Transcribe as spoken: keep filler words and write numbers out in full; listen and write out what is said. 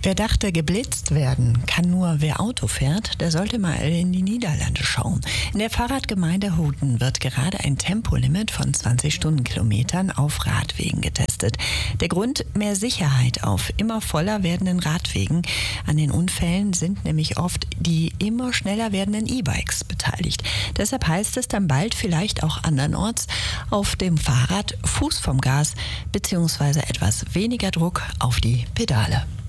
Wer dachte, geblitzt werden kann nur wer Auto fährt, der sollte mal in die Niederlande schauen. In der Fahrradgemeinde Houten wird gerade ein Tempolimit von zwanzig Stundenkilometern auf Radwegen getestet. Der Grund: mehr Sicherheit auf immer voller werdenden Radwegen. An den Unfällen sind nämlich oft die immer schneller werdenden E-Bikes beteiligt. Deshalb heißt es dann bald vielleicht auch andernorts auf dem Fahrrad Fuß vom Gas bzw. etwas weniger Druck auf die Pedale.